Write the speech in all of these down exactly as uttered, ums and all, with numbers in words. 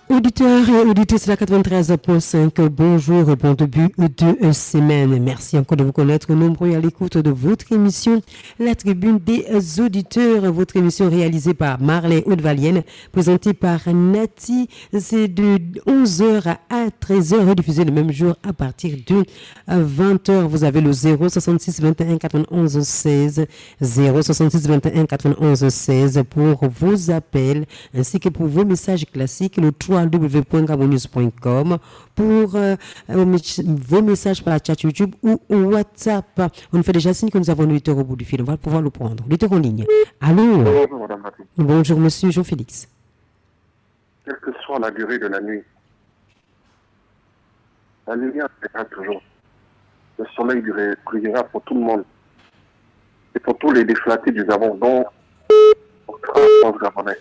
Auditeurs et auditrices de la quatre-vingt-treize point cinq, bonjour et bon début de semaine. Merci encore de vous connaître nombreux à l'écoute de votre émission, La Tribune des Auditeurs, votre émission réalisée par Marley Haute-Valienne, présentée par Nati. C'est de onze heures à treize heures, rediffusée le même jour à partir de vingt heures. Vous avez le zéro soixante-six vingt et un quatre-vingt-onze seize, zéro soixante-six vingt et un quatre-vingt-onze seize pour vos appels, ainsi que pour vos messages classiques, le w w w point gabonews point com pour euh, vos messages par la chat YouTube ou WhatsApp. On nous fait déjà signe que nous avons un auditeur au bout du fil. On va pouvoir le prendre. L'auditeur en ligne. Allô? Bonjour, madame Mathieu. Bonjour, monsieur Jean-Félix. Quelle que soit la durée de la nuit, la lumière brillera toujours. Le soleil brillera pour tout le monde. Et pour tous les déflatés du Gabon, dont notre France gabonais.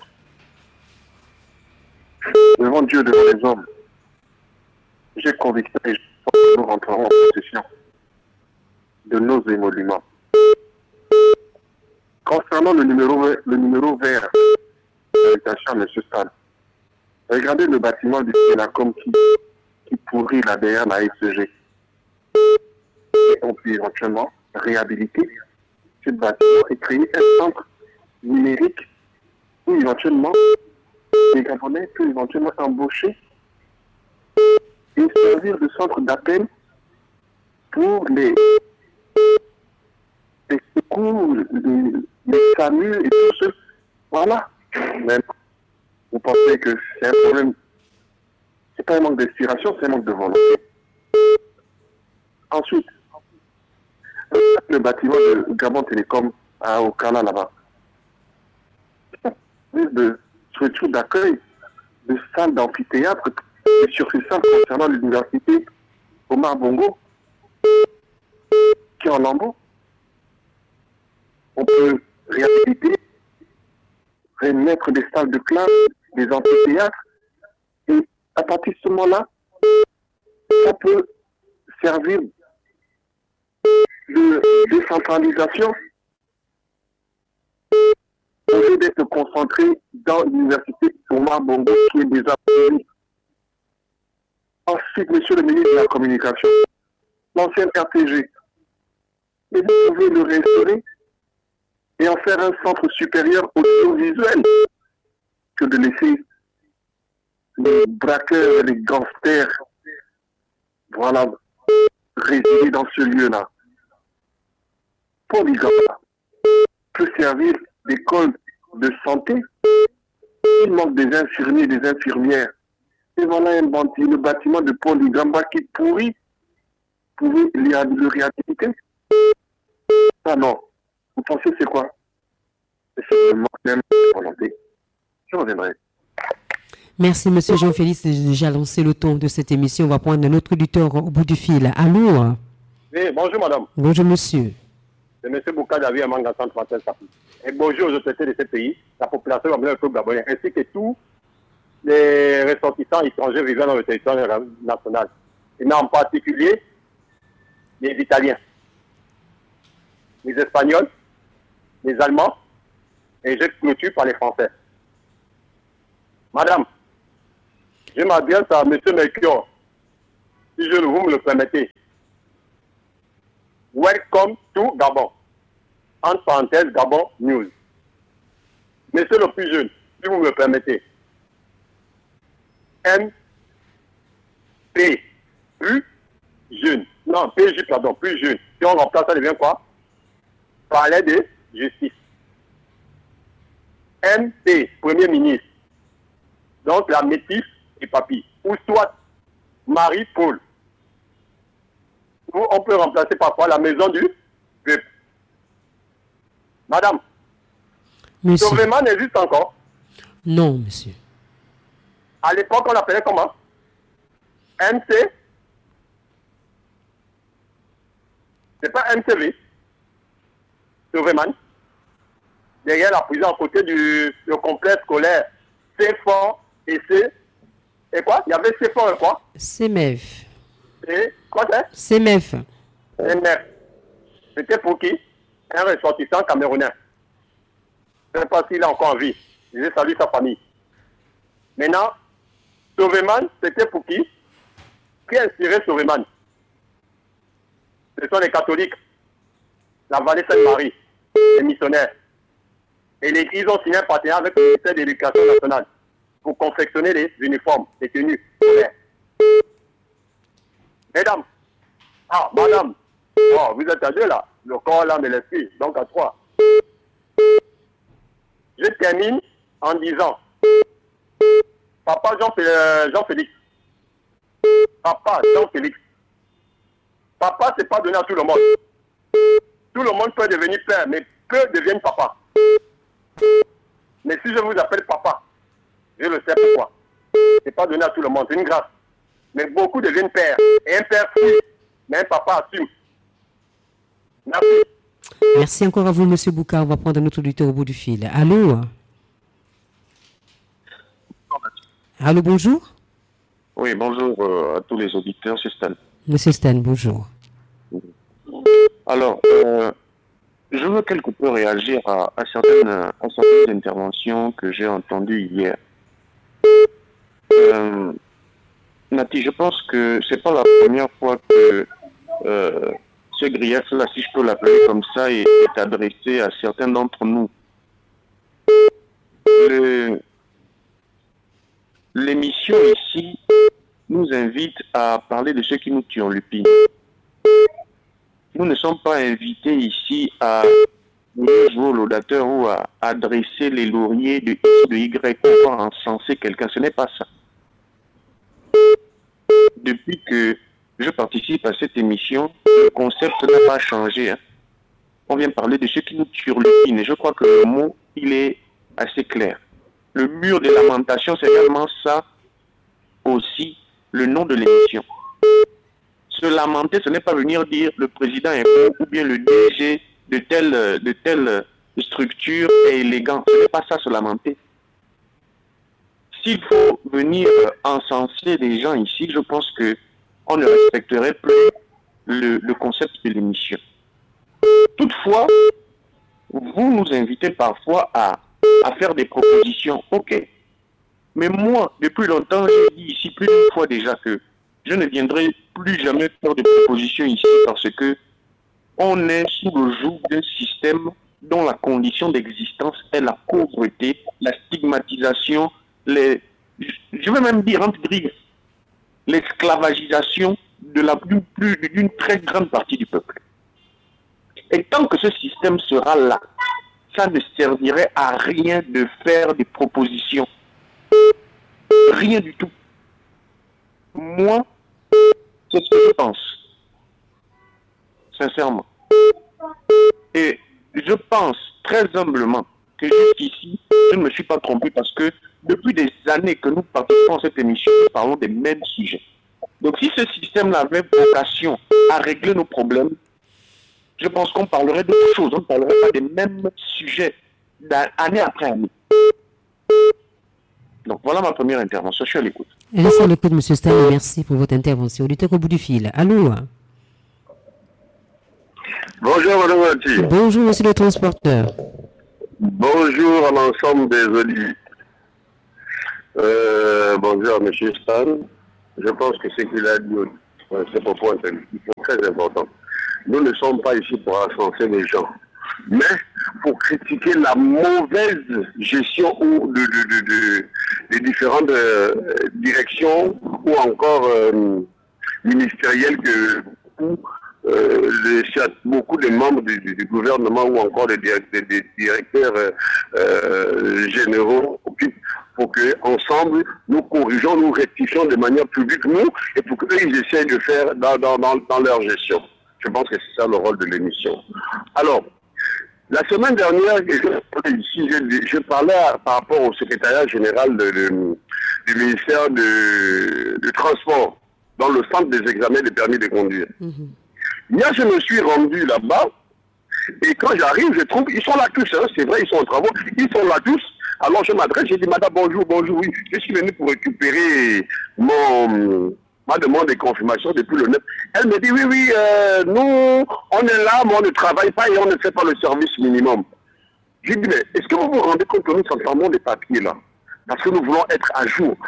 Devant Dieu, devant les hommes, j'ai conviction et je pense que nous rentrerons en possession de nos émoluments. Concernant le numéro, le numéro vert, l'invitation à M. Stan, regardez le bâtiment du Sénacom qui, qui pourrit là derrière la S G. Et on peut éventuellement réhabiliter ce bâtiment et créer un centre numérique où éventuellement les Gabonais peuvent éventuellement embaucher et servir de centre d'appel pour les, les secours, les, les S A M U et tout ça. Voilà. Mais vous pensez que c'est un problème, c'est pas un manque d'inspiration, c'est un manque de volonté. Ensuite, le bâtiment de Gabon Télécom à Okala là-bas. De structure d'accueil, de salles d'amphithéâtre et sur ces salles concernant l'université Omar Bongo, qui est en lambeau. On peut réhabiliter, remettre des salles de classe, des amphithéâtres, et à partir de ce moment-là, ça peut servir de décentralisation au lieu d'être concentré dans l'université Omar Bongo qui est déjà prévue. Ensuite, monsieur le ministre de la Communication, l'ancienne R T G, et vous pouvez le restaurer et en faire un centre supérieur audiovisuel que de laisser les braqueurs et les gangsters, voilà, résider dans ce lieu-là. Polygama peut servir d'école de santé. Il manque des infirmiers et des infirmières. Et voilà un bâtiment, le bâtiment de Polygamba qui pourrit. Vous pouvez le réhabiliter? Ah non. Vous pensez c'est quoi? C'est le manque même de volonté. Je reviendrai. Merci, monsieur Jean-Félix. J'ai déjà lancé le ton de cette émission. On va prendre un autre auditeur au bout du fil. Allô? Oui, bonjour madame. Bonjour monsieur. C'est M. Bouka David Amanga Centre Français Sapi. Et bonjour aux autorités de ce pays, la population gabonnaise et le peuple gabonais, ainsi que tous les ressortissants étrangers vivant dans le territoire national. Et en particulier les Italiens, les Espagnols, les Allemands, et je clôture par les Français. Madame, je m'adresse à M. Melchior, si je vous me le permettez. Welcome to Gabon. Entre parenthèses, Gabon News. Monsieur le plus jeune, si vous me le permettez. M. P. Plus jeune. Non, P J, pardon, plus jeune. Si on remplace, ça devient quoi? Palais de justice. M. P. Premier ministre. Donc la métisse et papy. Ou soit Marie-Paul. Ou on peut remplacer parfois la maison du peuple. Madame, Monsieur. Sauveman existe encore? Non, monsieur. À l'époque, on l'appelait comment? M C? C'est pas M C V? Sauveman? Derrière la prison, à côté du le complexe scolaire C fort et C. Et quoi? Il y avait C fort et quoi? C M E F. Et quoi c'est? C M E F. C M F. C'était pour qui? Un ressortissant camerounais. Je ne sais pas s'il est encore en vie. Je salue sa famille. Maintenant, Sauveman, c'était pour qui? Qui a inspiré Sauveman? Ce sont les catholiques, la vallée Sainte-Marie, les missionnaires. Et les, ils ont signé un partenariat avec le ministère de l'Éducation nationale pour confectionner les uniformes, les tenues scolaires. Mesdames, ah, madame, oh, vous êtes à deux là, le corps, l'âme et l'esprit, donc à trois. Je termine en disant, papa Jean-Félix, Jean papa Jean-Félix, papa, c'est pas donné à tout le monde. Tout le monde peut devenir père, mais peu deviennent papa. Mais si je vous appelle papa, je le sais pourquoi. C'est pas donné à tout le monde, c'est une grâce. Mais beaucoup deviennent pères. Et un père fouille, mais un papa assume. Merci. Merci encore à vous, M. Bouka. On va prendre notre auditeur au bout du fil. Allô? Allô, bonjour? Oui, bonjour euh, à tous les auditeurs, c'est Stan. Monsieur Stan, bonjour. Alors, euh, je veux quelque peu réagir à, à, certaines, à certaines interventions que j'ai entendues hier. Euh, Nati, je pense que c'est pas la première fois que euh, ce grief-là, si je peux l'appeler comme ça, est, est adressé à certains d'entre nous. Le, l'émission ici nous invite à parler de ceux qui nous turlupinent. Nous ne sommes pas invités ici à jouer au laudateur ou à adresser les lauriers de X, de Y, ou à encenser quelqu'un. Ce n'est pas ça. Depuis que je participe à cette émission, le concept n'a pas changé. Hein. On vient parler de ceux qui nous turlupinent. Et je crois que le mot, il est assez clair. Le mur de lamentation, c'est réellement ça aussi le nom de l'émission. Se lamenter, ce n'est pas venir dire le président est beau ou bien le D G de telle, de telle structure est élégant. Ce n'est pas ça, se lamenter. S'il faut venir encenser des gens ici, je pense que on ne respecterait plus le, le concept de l'émission. Toutefois, vous nous invitez parfois à, à faire des propositions. Ok. Mais moi, depuis longtemps, j'ai dit ici plus d'une fois déjà que je ne viendrai plus jamais faire de propositions ici parce que on est sous le joug d'un système dont la condition d'existence est la pauvreté, la stigmatisation, les, je vais même dire entre griffes, l'esclavagisation de la plus, plus, d'une très grande partie du peuple. Et tant que ce système sera là, ça ne servirait à rien de faire des propositions. Rien du tout. Moi, c'est ce que je pense. Sincèrement. Et je pense très humblement que jusqu'ici, je ne me suis pas trompé parce que depuis des années que nous participons à cette émission, nous parlons des mêmes sujets. Donc si ce système-là avait vocation à régler nos problèmes, je pense qu'on parlerait d'autres choses. On ne parlerait pas des mêmes sujets d'année après année. Donc voilà ma première intervention. Je suis à l'écoute. Laissez l'écoute, M. Stan. Merci pour votre intervention. Auditeur au bout du fil. Allô? Bonjour, Madame Mathieu. Bonjour, monsieur le transporteur. Bonjour à l'ensemble des auditeurs. Euh, bonjour, M. Stan. Je pense que ce qu'il a dit, c'est pour point très important. Nous ne sommes pas ici pour encenser les gens, mais pour critiquer la mauvaise gestion ou de, de, de, de, de différentes euh, directions ou encore euh, ministérielles que où, euh, les, beaucoup de membres du, du, du gouvernement ou encore des, des, des directeurs euh, euh, généraux occupent pour que ensemble nous corrigeons, nous rectifions de manière publique, nous, et pour qu'eux ils essayent de faire dans, dans, dans, dans leur gestion. Je pense que c'est ça le rôle de l'émission. Alors, la semaine dernière, je, ici, je, je parlais à, par rapport au secrétariat général de, de, du ministère de, du Transport, dans le centre des examens de permis de conduire. Mm-hmm. Hier, je me suis rendu là-bas, et quand j'arrive, je trouve, ils sont là tous, hein, c'est vrai, ils sont en travaux, ils sont là tous. Alors je m'adresse, j'ai dit, madame, bonjour, bonjour, oui, je suis venu pour récupérer mon... ma demande de confirmation depuis le neuf. Elle me dit, oui, oui, euh, nous, on est là, mais on ne travaille pas et on ne fait pas le service minimum. Je dis, mais est-ce que vous vous rendez compte que nous entamons des papiers là? Parce que nous voulons être à jour.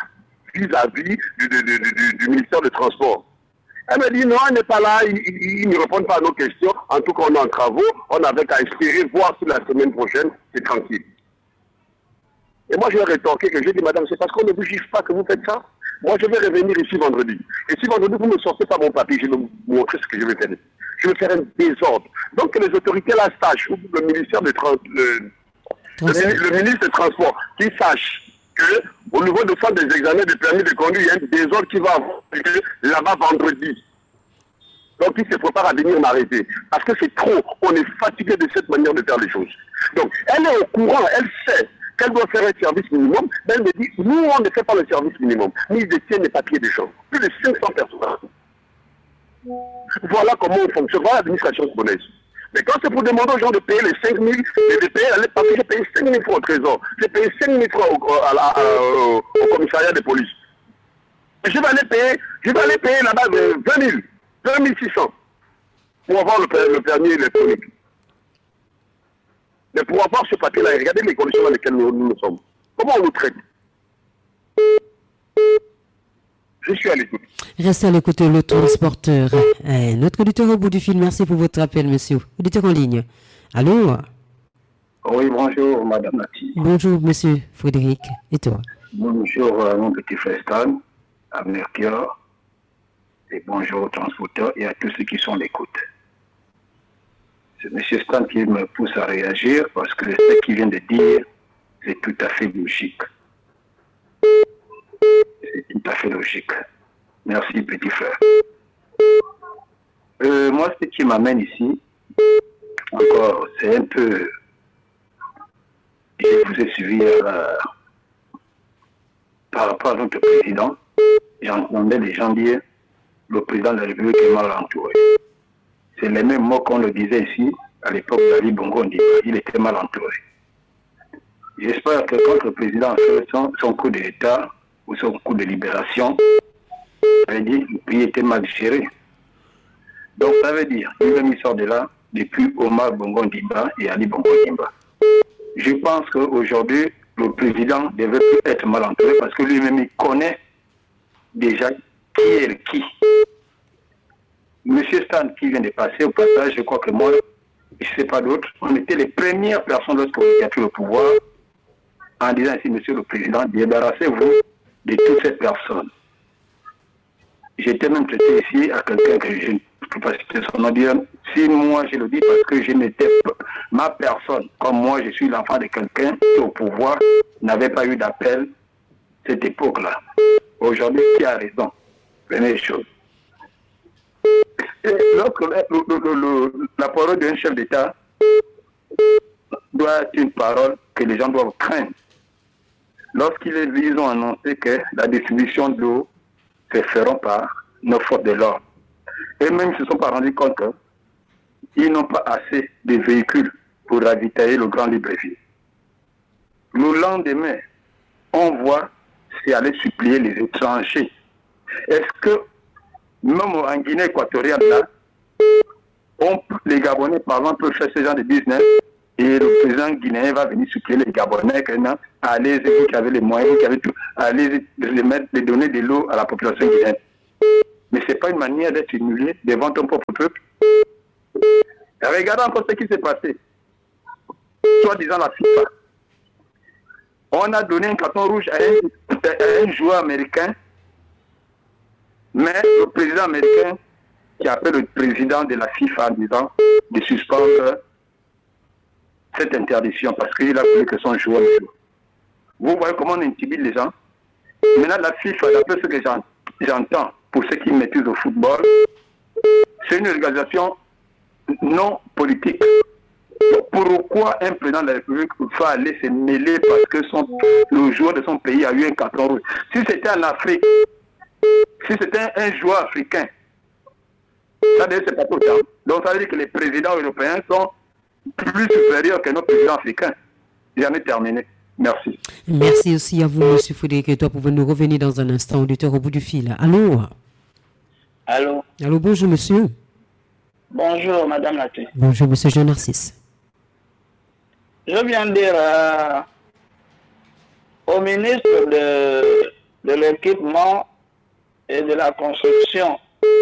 vis-à-vis du, du, du, du, du ministère des Transports. Elle me dit non, elle n'est pas là, ils il, il ne répondent pas à nos questions. En tout cas, on est en travaux, on n'avait qu'à espérer voir si la semaine prochaine, c'est tranquille. Et moi, je vais rétorquer que j'ai dit, madame, c'est parce qu'on ne vous juge pas que vous faites ça. Moi, je vais revenir ici vendredi. Et si vendredi, vous ne me sortez pas mon papier, je vais vous montrer ce que je vais faire. Je vais faire un désordre. Donc, que les autorités la sachent, ou le ministère de trans, le, le, le ministre des Transports, qui sache qu'au niveau de centre des examens de permis de conduire, il y a un désordre qui va avoir là-bas vendredi. Donc, il se prépare à venir m'arrêter. Parce que c'est trop. On est fatigué de cette manière de faire les choses. Donc, elle est au courant, elle sait qu'elle doit faire un service minimum, mais elle me dit, nous, on ne fait pas le service minimum. Nous, ils détiennent les papiers des gens. Plus de cinq cents personnes. Voilà comment on fonctionne. Voilà l'administration congolaise. Mais quand c'est pour demander aux gens de payer les cinq mille, de payer, parce que j'ai payé cinq mille francs au trésor, j'ai payé cinq mille francs au, à la, à, au, au commissariat de police. Et je vais aller payer, je vais aller payer là-bas vingt mille, vingt mille six cents pour avoir le, le permis électronique. Mais pour avoir ce papier-là, regardez les conditions dans lesquelles nous, nous, nous sommes. Comment on nous traite? Je suis à l'écoute. Restez à l'écoute, le transporteur. Eh, notre auditeur au bout du fil, merci pour votre appel, monsieur. Auditeur en ligne. Allô? Oui, bonjour, madame Nati. Bonjour, monsieur Frédéric. Et toi? Bonjour, euh, mon petit frère Stan, à Mercure. Et bonjour aux transporteurs et à tous ceux qui sont à l'écoute. C'est M. Stan qui me pousse à réagir parce que ce qu'il vient de dire, c'est tout à fait logique. C'est tout à fait logique. Merci, petit frère. Euh, moi, ce qui m'amène ici, encore, c'est un peu... Je vous ai suivi euh, par rapport à notre président. J'entendais les gens dire le président de la République est mal entouré. C'est les mêmes mots qu'on le disait ici, à l'époque d'Ali Bongo Ondimba. Il était mal entouré. J'espère que quand le président a fait son, son coup d'État ou son coup de libération, ça veut dire que le pays était mal géré. Donc ça veut dire, lui-même il sort de là depuis Omar Bongo Ondimba et Ali Bongo Ondimba. Je pense qu'aujourd'hui, le président devait plus être mal entouré parce que lui-même il connaît déjà qui est qui. Monsieur Stan qui vient de passer au passage, je crois que moi, je ne sais pas d'autres, on était les premières personnes lorsqu'on a pris le pouvoir en disant ainsi, monsieur le président, débarrassez-vous de toutes ces personnes. J'étais même traité ici à quelqu'un que je ne peux pas citer son nom, dire, si moi je le dis parce que je n'étais pas, ma personne, comme moi je suis l'enfant de quelqu'un qui au pouvoir n'avait pas eu d'appel cette époque-là. Aujourd'hui, qui a raison? Première chose. Et lorsque le, le, le, le, la parole d'un chef d'État doit être une parole que les gens doivent craindre. Lorsqu'ils ont annoncé que la distribution de l'eau se fera par nos forces de l'ordre, et même ils ne se sont pas rendus compte qu'ils n'ont pas assez de véhicules pour ravitailler le Grand Libreville. Le lendemain, on voit c'est aller supplier les étrangers. Est-ce que même en Guinée équatoriale, là, on, les Gabonais, par exemple, peuvent faire ce genre de business et le président guinéen va venir supplier les Gabonais que non, allez, vous qui avez les moyens, vous qui avez tout, allez les mettre, les donner de l'eau à la population guinéenne. Mais ce n'est pas une manière d'être humilié devant ton propre peuple. Et regardez encore ce qui s'est passé. Soit disant la FIFA. On a donné un carton rouge à un, à un joueur américain. Mais le président américain qui appelle le président de la FIFA en disant de suspendre cette interdiction parce qu'il a voulu que son joueur joue. Vous voyez comment on intimide les gens. Maintenant la FIFA, d'après ce que j'entends, pour ceux qui maîtrisent le football, c'est une organisation non politique. Pourquoi un président de la République va aller se mêler parce que son, le joueur de son pays a eu un carton rouge? Si c'était en Afrique, si c'était un, un joueur africain, ça veut dire que c'est pas tout le temps. Donc ça veut dire que les présidents européens sont plus supérieurs que nos présidents africains. J'en ai terminé. Merci. Merci aussi à vous, M. Frédéric, et toi pour nous revenir dans un instant, auditeur au bout du fil. Allô? Allô? Allô, bonjour, monsieur. Bonjour, madame Laté. Bonjour, monsieur Jean-Narcisse. Je viens de dire euh, au ministre de de l'équipement et de la construction.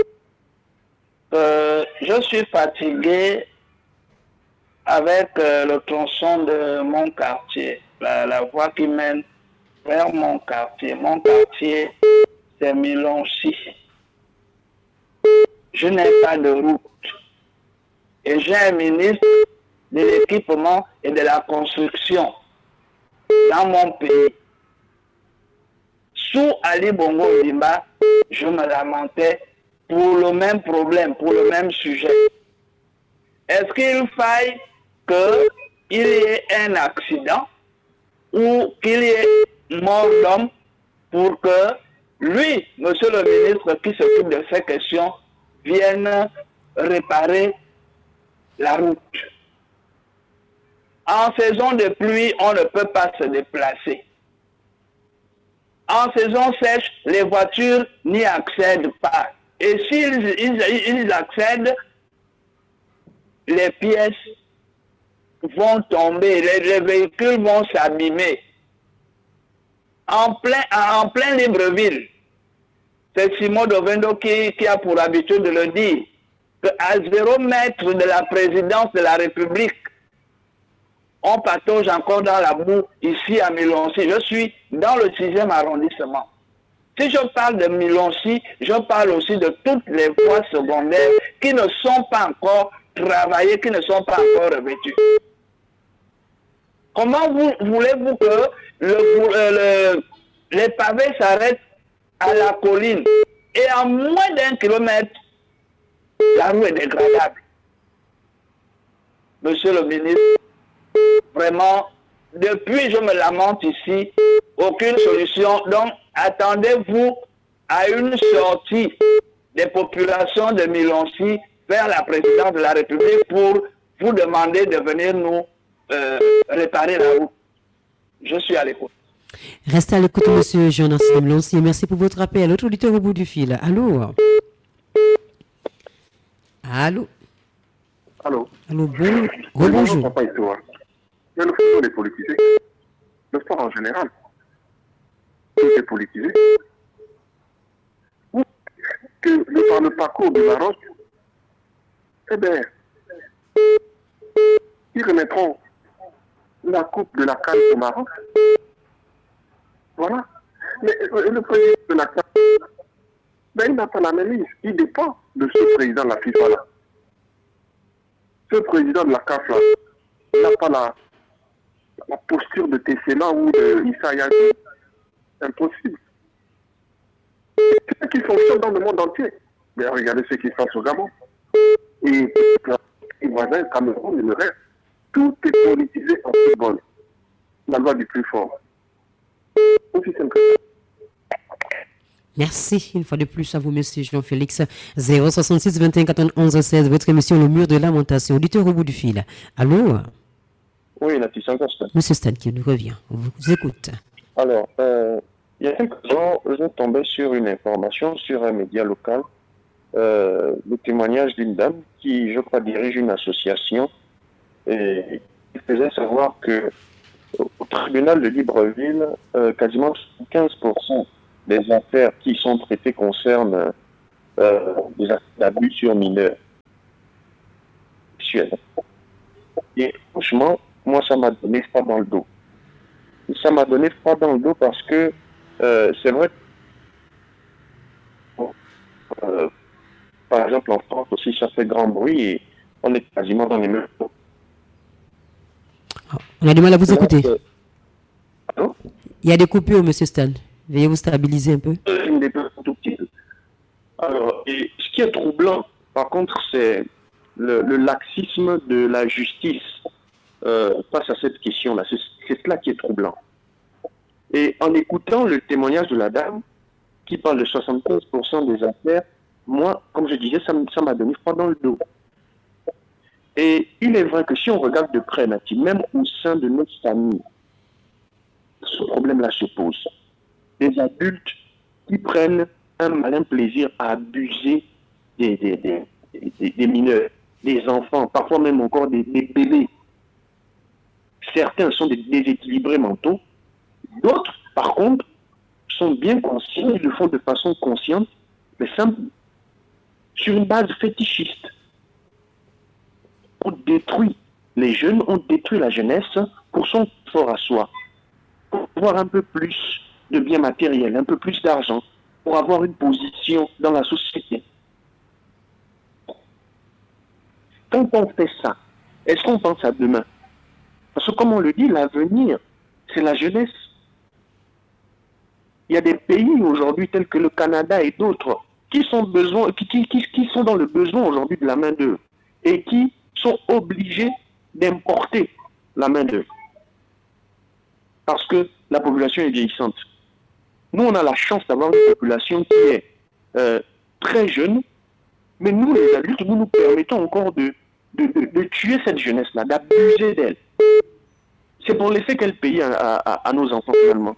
Euh, je suis fatigué avec euh, le tronçon de mon quartier, la, la voie qui mène vers mon quartier. Mon quartier, c'est Milonchi. Je n'ai pas de route. Et j'ai un ministre de l'équipement et de la construction dans mon pays. Sous Ali Bongo Ondimba, je me lamentais pour le même problème, pour le même sujet. Est-ce qu'il faille qu'il y ait un accident ou qu'il y ait mort d'homme pour que lui, monsieur le ministre qui s'occupe de ces questions, vienne réparer la route? En saison de pluie, on ne peut pas se déplacer. En saison sèche, les voitures n'y accèdent pas. Et s'ils ils, ils accèdent, les pièces vont tomber, les, les véhicules vont s'abîmer. En plein, en plein Libreville, c'est Simon Dovendo qui, qui a pour habitude de le dire, qu'à zéro mètre de la présidence de la République, on patauge encore dans la boue ici à Milonchi. Je suis dans le sixième arrondissement. Si je parle de Milonchi, je parle aussi de toutes les voies secondaires qui ne sont pas encore travaillées, qui ne sont pas encore revêtues. Comment vous, voulez-vous que le, le, les pavés s'arrêtent à la colline et en moins d'un kilomètre, la rue est dégradable? Monsieur le ministre, vraiment, depuis je me lamente ici, aucune solution. Donc, attendez-vous à une sortie des populations de Milonchi vers la présidence de la République pour vous demander de venir nous euh, réparer la route. Je suis à l'écoute. Restez à l'écoute, monsieur Jonas de Milonchi. Merci pour votre appel. Autre auditeur au bout du fil. Allô? Allô? Allô? Allô, bon... Oui, bonjour. Papa Histoire. Il y a le football est politisé. Le sport en général. Tout est politisé. Ou que le, par le parcours du Maroc, eh bien, ils remettront la coupe de la C A N au Maroc. Voilà. Mais euh, le président de la C A N, ben, il n'a pas la même liste. Il dépend de ce président de la FIFA là. Ce président de la C A F là, il n'a pas la, la posture de Tessela ou de Issa Yagi. Impossible. C'est ce qui fonctionne dans le monde entier. Mais regardez ce qui se passe au Gabon. Et les voisins, Cameroun et le reste. Tout est politisé en football. La loi du plus fort. Aussi simple que ça. Merci une fois de plus à vous, monsieur Jean-Félix. zéro soixante-six vingt et un quatre-vingt-onze seize, votre émission Le Mur de Lamentation. Auditeur au bout du fil. Allô? Oui, Nathalie, c'est encore Stan. Monsieur Stan qui nous revient. On vous écoute. Alors, euh, il y a quelques jours, je tombais sur une information sur un média local, euh, le témoignage d'une dame qui, je crois, dirige une association et qui faisait savoir que au tribunal de Libreville, euh, quasiment quinze pour cent des affaires qui sont traitées concernent euh, des abus sur mineurs. Et franchement, moi, ça m'a donné froid dans le dos. Et ça m'a donné froid dans le dos parce que euh, c'est vrai, euh, par exemple en France aussi, ça fait grand bruit et on est quasiment dans les mêmes taux. On a du mal à vous écouter. Euh, allô? Il y a des coupures, monsieur Stan. Veuillez vous stabiliser un peu. Une des peu tout petit. Alors, et ce qui est troublant, par contre, c'est le, le laxisme de la justice euh, face à cette question-là. C'est, c'est cela qui est troublant. Et en écoutant le témoignage de la dame, qui parle de soixante-quinze pour cent des affaires, moi, comme je disais, ça, ça m'a donné froid dans le dos. Et il est vrai que si on regarde de près, Nati, même au sein de notre famille, ce problème-là se pose. Des adultes qui prennent un malin plaisir à abuser des, des, des, des, des mineurs, des enfants, parfois même encore des, des bébés. Certains sont des déséquilibrés mentaux, d'autres, par contre, sont bien conscients, ils le font de façon consciente, mais simple, sur une base fétichiste. On détruit les jeunes, on détruit la jeunesse pour son fort à soi, pour avoir un peu plus de biens matériels, un peu plus d'argent, pour avoir une position dans la société. Quand on fait ça, est-ce qu'on pense à demain? Parce que comme on le dit, l'avenir, c'est la jeunesse. Il y a des pays aujourd'hui tels que le Canada et d'autres qui sont, besoin, qui, qui, qui, qui sont dans le besoin aujourd'hui de la main-d'œuvre et qui sont obligés d'importer la main-d'œuvre. Parce que la population est vieillissante. Nous, on a la chance d'avoir une population qui est euh, très jeune, mais nous, les adultes, nous nous permettons encore de, de, de, de tuer cette jeunesse-là, d'abuser d'elle. C'est pour laisser quel pays à, à, à nos enfants finalement?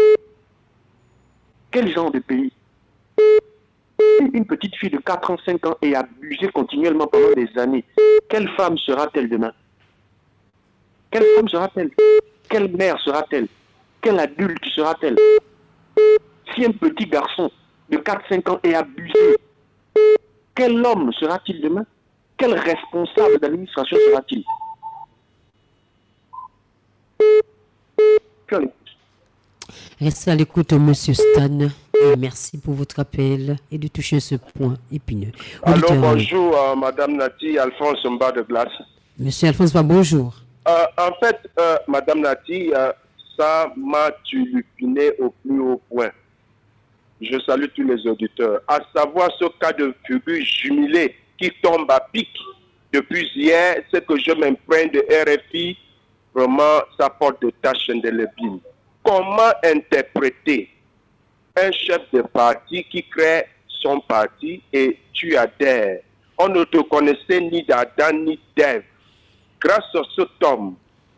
Quel genre de pays? Une petite fille de quatre ans, cinq ans est abusée continuellement pendant des années. Quelle femme sera-t-elle demain? Quelle femme sera-t-elle? Quelle mère sera-t-elle? Quel adulte sera-t-elle? Si un petit garçon de quatre cinq ans est abusé, quel homme sera-t-il demain? Quel responsable d'administration sera-t-il? Restez à l'écoute, Monsieur Stan, et merci pour votre appel et de toucher ce point épineux. Allô, bonjour, euh, Madame Nati, Alphonse Mba de Glace. Monsieur Alphonse, bonjour. Euh, en fait, euh, Madame Nati, euh, ça m'a tulupiné au plus haut point. Je salue tous les auditeurs. À savoir ce cas de figure jumelé qui tombe à pic depuis hier, c'est que je m'imprègne de R F I, vraiment, ça porte de tâches indélébiles. Comment interpréter un chef de parti qui crée son parti et tu adhères? On ne te connaissait ni d'Adam ni d'Ève. Grâce à cet homme,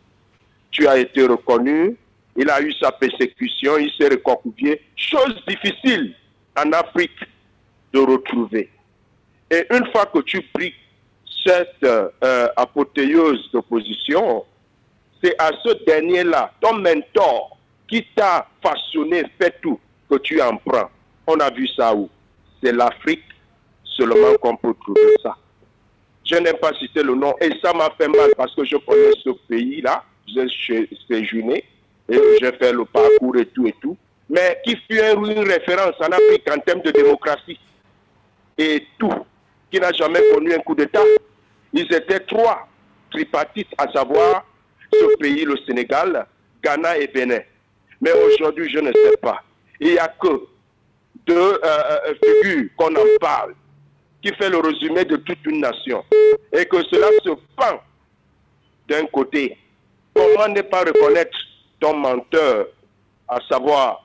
tu as été reconnu, il a eu sa persécution, il s'est recroquevillé. Chose difficile en Afrique de retrouver. Et une fois que tu briques cette euh, apothéose d'opposition, c'est à ce dernier-là, ton mentor, qui t'a façonné, fait tout, que tu en prends. On a vu ça où? C'est l'Afrique seulement qu'on peut trouver ça. Je n'aime pas citer le nom et ça m'a fait mal parce que je connais ce pays-là, j'ai séjourné et j'ai fait le parcours et tout et tout, mais qui fut une référence en Afrique en termes de démocratie et tout, qui n'a jamais connu un coup d'État. Ils étaient trois tripartites, à savoir ce pays, le Sénégal, Ghana et Bénin. Mais aujourd'hui, je ne sais pas. Il n'y a que deux euh, figures qu'on en parle, qui fait le résumé de toute une nation. Et que cela se pend d'un côté. Comment ne pas reconnaître ton menteur, à savoir,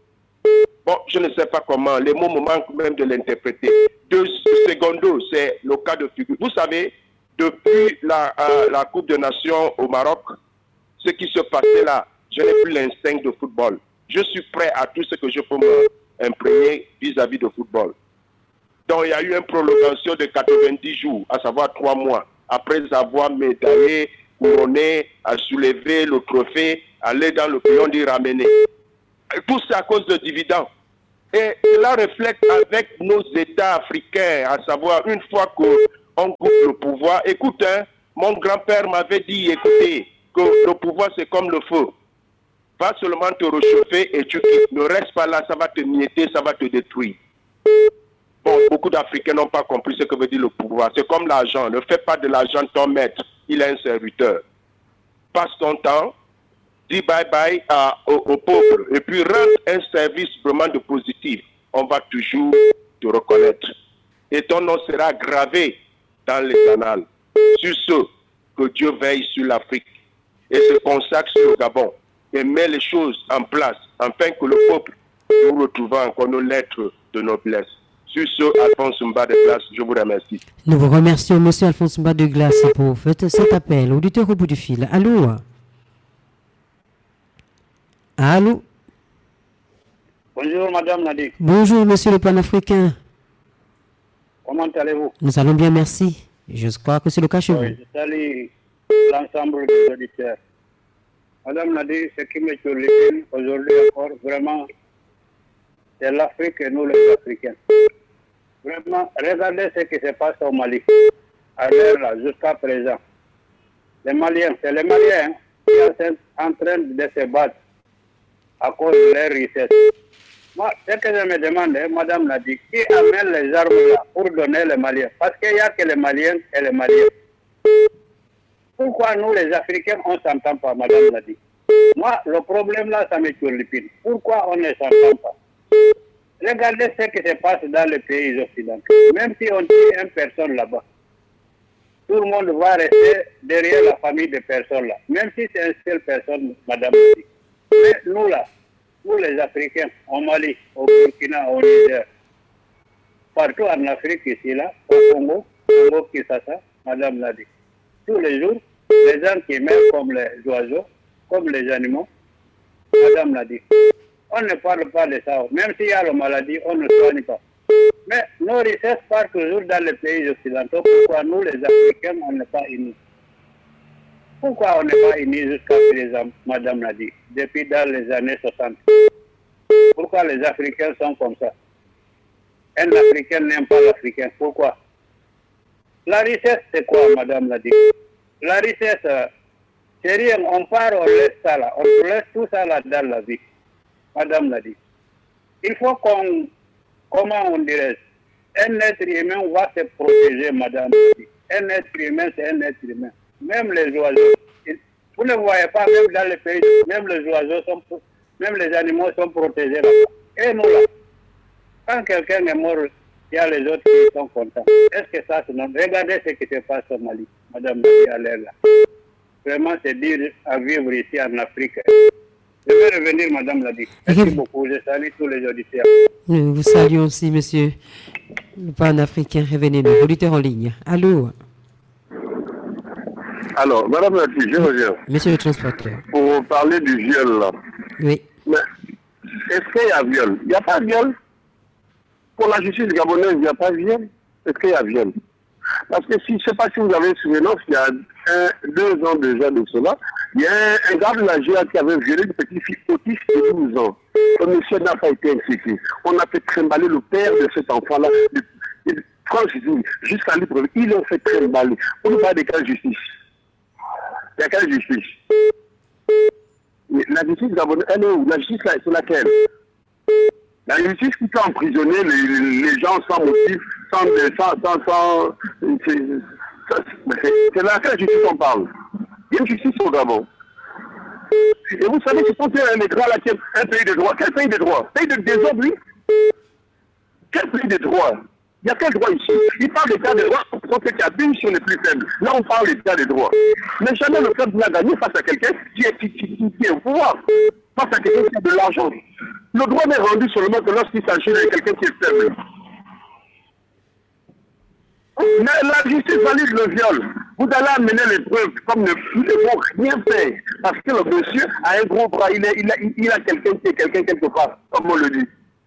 bon, je ne sais pas comment, les mots me manquent même de l'interpréter. Deux secondes, c'est le cas de figure. Vous savez, depuis la, euh, la Coupe de Nations au Maroc, ce qui se passait là, je n'ai plus l'instinct de football. Je suis prêt à tout ce que je peux m'imprégner vis-à-vis de football. Donc il y a eu une prolongation de quatre-vingt-dix jours, à savoir trois mois, après avoir médaillé, couronné, à soulever le trophée, aller dans le pays, on dit ramener. Tout ça à cause de dividendes. Et cela reflète avec nos États africains, à savoir une fois qu'on coupe le pouvoir. Écoute, hein, mon grand-père m'avait dit, écoutez, que le pouvoir c'est comme le feu. Va seulement te réchauffer et tu quittes. Ne reste pas là, ça va te mietter, ça va te détruire. Bon, beaucoup d'Africains n'ont pas compris ce que veut dire le pouvoir. C'est comme l'argent. Ne fais pas de l'argent ton maître. Il est un serviteur. Passe ton temps, dis bye bye à, aux, aux pauvres et puis rends un service vraiment de positif. On va toujours te reconnaître. Et ton nom sera gravé dans les annales. Sur ce, que Dieu veille sur l'Afrique et se consacre sur le Gabon et met les choses en place afin que le peuple nous retrouve encore nos lettres de noblesse. Sur ce, Alphonse Mba de Glace, je vous remercie. Nous vous remercions, Monsieur Alphonse Mba de Glace, pour cet appel. Auditeur au bout du fil. Allô? Allô? Bonjour, Madame Nadi. Bonjour, Monsieur le Panafricain. Comment allez-vous? Nous allons bien, merci. Je crois que c'est le cas chez oui, vous. Je salue l'ensemble des auditeurs. Madame Nadi, ce qui me turlupine aujourd'hui encore, vraiment, c'est l'Afrique et nous les Africains. Vraiment, regardez ce qui se passe au Mali, à l'heure là, jusqu'à présent. Les Maliens, c'est les Maliens hein, qui sont en train de se battre à cause de leur richesse. Moi, ce que je me demande, hein, madame l'a dit, qui amène les armes là pour donner les Maliens? Parce qu'il n'y a que les Maliens et les Maliens. Pourquoi nous, les Africains, on ne s'entend pas, madame l'a dit? Moi, le problème là, ça me turlupine. Pourquoi on ne s'entend pas? Regardez ce qui se passe dans les pays occidentaux. Même si on tue une personne là-bas, tout le monde va rester derrière la famille de personnes là. Même si c'est une seule personne, madame l'a dit. Mais nous là, nous les Africains, au Mali, au Burkina, au Niger, partout en Afrique ici là, au Congo, au Congo Kinshasa, madame l'a dit. Tous les jours, les gens qui meurent comme les oiseaux, comme les animaux, madame l'a dit. On ne parle pas de ça. Même s'il y a la maladie, on ne soigne pas. Mais nos richesses partent toujours dans les pays occidentaux. Pourquoi nous, les Africains, on n'est pas unis? Pourquoi on n'est pas unis jusqu'à présent, madame l'a dit, depuis dans les années soixante? Pourquoi les Africains sont comme ça? Un Africain n'aime pas l'Africain. Pourquoi? La richesse, c'est quoi, madame l'a dit? La richesse, c'est rien. On part, on laisse ça là. On laisse tout ça là dans la vie. Madame l'a dit. Il faut qu'on, comment on dirait, un être humain va se protéger, madame l'a dit. Un être humain, c'est un être humain. Même les oiseaux, vous ne voyez pas, même dans les pays, même les oiseaux sont, même les animaux sont protégés là-bas. Et nous là, quand quelqu'un est mort, il y a les autres qui sont contents. Est-ce que ça, c'est non? Regardez ce qui se passe au Mali, madame l'a dit à l'air là. Vraiment, c'est dur à vivre ici en Afrique. Je vais revenir, madame l'a dit. Merci okay. beaucoup. Je salue tous les auditeurs. Nous vous saluons aussi, monsieur. Le pan-africain, revenez-nous. Auditeur en ligne. Allô? Alors, madame l'a dit, je reviens. Monsieur le transporteur. Pour parler du viol, là. Oui. Mais est-ce qu'il y a viol? Il n'y a pas de viol. Pour la justice gabonaise, il n'y a pas de viol. Est-ce qu'il y a viol? Parce que si, je ne sais pas si vous avez souvenance, il y a un, deux ans déjà de cela, il y a un, un gars de la G A qui avait violé une petite fille autiste de douze ans. Le monsieur n'a pas été inquiété. On a fait trimballer le père de cet enfant-là. Franchement, jusqu'à l'épreuve, ils l'ont fait trimballer. On ne parle de quelle justice? Il y a quelle justice? Mais la justice gabonaise, elle est où? La justice, c'est laquelle? La justice qui peut emprisonner les, les gens sans motif, sans... sans, sans, sans c'est laquelle justice on parle? Il y a une justice au Gabon. Et vous savez, c'est pour un écran là, un pays de droit. Quel pays de droit? Pays de désordre, oui? Quel pays de droit? Il y a quel droit ici? Il parle d'état de droit pour ceux qui abusent sur les plus faibles. Là, on parle d'état de droit. Mais jamais le peuple n'a gagné face à quelqu'un qui est, qui, qui, qui est au pouvoir. Face à quelqu'un qui a de l'argent. Le droit n'est rendu seulement que lorsqu'il s'agit de quelqu'un qui est faible. Mais la justice valide le viol. Vous allez amener les preuves comme ne, nous ne vont rien faire. Parce que le monsieur a un gros bras, il, est, il a, il a quelqu'un qui est quelqu'un quelque part, comme on le dit.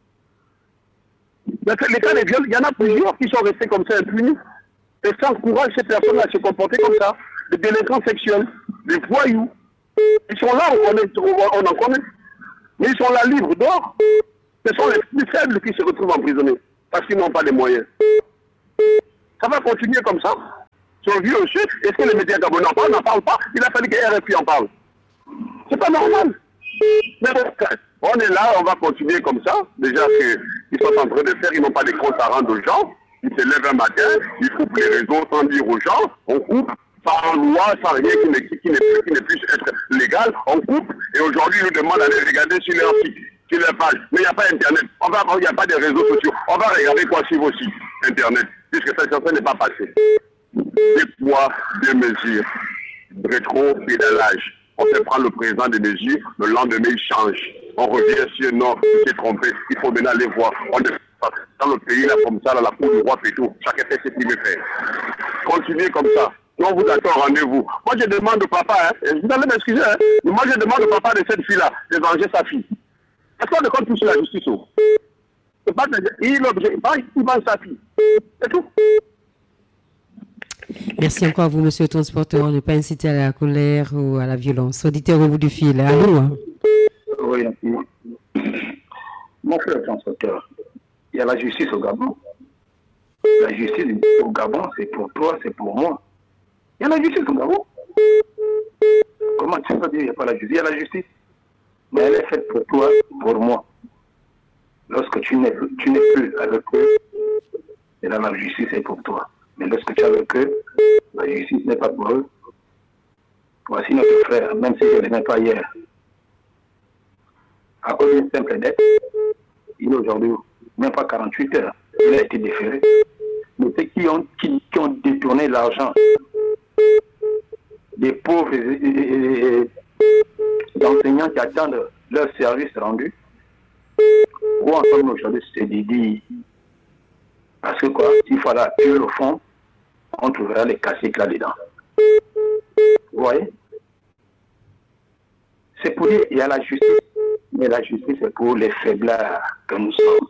Dans les cas de viol, il y en a plusieurs qui sont restés comme ça impunis. Et ça encourage ces personnes à se comporter comme ça. Des délinquants sexuels, des voyous. Ils sont là, on, est, on en connaît. Mais ils sont là libres d'or. Ce sont les plus faibles qui se retrouvent emprisonnés. Parce qu'ils n'ont pas les moyens. Ça va continuer comme ça. Sur vieux aussi, est-ce que les médias gabonais en parlent? N'en parlent pas. Il a fallu que R F I en parle. C'est pas normal. Mais bon, on est là, on va continuer comme ça. Déjà qu'ils sont en train de faire, ils n'ont pas de comptes à rendre aux gens. Ils se lèvent un matin, ils coupent les réseaux sans dire aux gens. On coupe sans loi, sans rien qui ne, qui ne, qui ne puisse être légal. On coupe. Et aujourd'hui, ils nous demandent d'aller regarder sur leur site, sur leur page. Mais il n'y a pas Internet. On va, il n'y a pas de réseaux sociaux. On va regarder quoi sur vos sites Internet. Puisque ça, ça n'est pas passé. Des poids, des mesures. Rétro-pédalage. On fait prendre le présent des mesures, le lendemain il change. On revient sur non, il s'est trompé, il faut maintenant aller voir. On est dans le pays là comme ça, dans la cour du roi et tout, chacun fait ce qu'il veut faire. Continuez comme ça. Si on vous attend rendez-vous. Moi je demande au papa, hein, vous allez m'excuser, hein, mais moi je demande au papa de cette fille-là de venger sa fille. Est-ce qu'on ne compte plus sur la justice? C'est pas il venge sa fille. C'est tout. Merci encore à vous, monsieur le transporteur. Ne pas inciter à la colère ou à la violence. Auditeur au bout du fil. Allô? Oui. Mon frère transporteur, il y a la justice au Gabon. La justice au Gabon, c'est pour toi, c'est pour moi. Il y a la justice au Gabon. Comment tu peux dire qu'il n'y a pas la justice? Il y a la justice. Mais elle est faite pour toi, pour moi. Lorsque tu n'es, tu n'es plus avec eux, et là, la justice est pour toi. Mais lorsque tu es avec eux, la justice n'est pas pour eux. Voici notre frère, même si je ne l'aimais pas hier. À cause d'une simple dette, il est aujourd'hui, même pas quarante-huit heures, il a été déféré. Mais ceux qui ont, qui, qui ont détourné l'argent des pauvres et, et, et, d'enseignants qui attendent leur service rendu, où en sommes aujourd'hui, c'est Didi. Parce que quoi, s'il faut aller à tuer au fond, on trouvera les caciques là-dedans. Vous voyez? C'est pour dire qu'il y a la justice, mais la justice c'est pour les faiblards que nous sommes.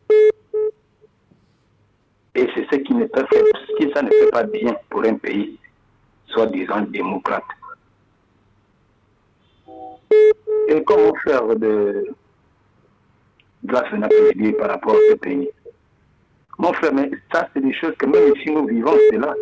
Et c'est ce qui ne peut faire, ce qui ça ne fait pas bien pour un pays, soi-disant démocrate. Et comment faire de grâce à notre pays par rapport à ce pays? Mon frère, mais ça c'est des choses que même si nous vivons, c'est là.